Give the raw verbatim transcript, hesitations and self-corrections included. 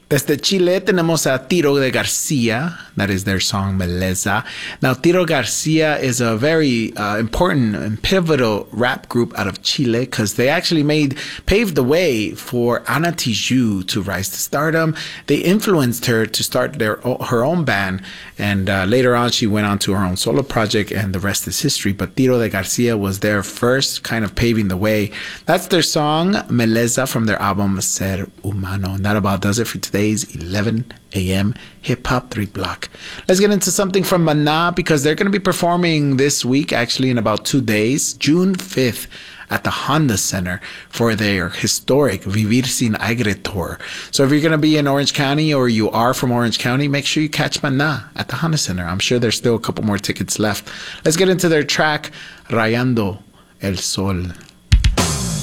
Desde Chile tenemos a Tiro de Garcia. That is their song Meleza. Now, Tiro Garcia is a very uh, important and pivotal rap group out of Chile because they actually made paved the way for Ana Tijoux to rise to stardom. They influenced her to start their her own band, and uh, later on she went on to her own solo project, and the rest is history. But Tiro de Garcia was their first kind of paving the way. That's their song Meleza from their album Ser Humano, and that about does it for today. eleven a.m. Hip Hop three Block. Let's get into something from Maná because they're going to be performing this week, actually in about two days, June fifth, at the Honda Center for their historic Vivir Sin Aire tour. So if you're going to be in Orange County or you are from Orange County, make sure you catch Maná at the Honda Center. I'm sure there's still a couple more tickets left. Let's get into their track, Rayando el Sol.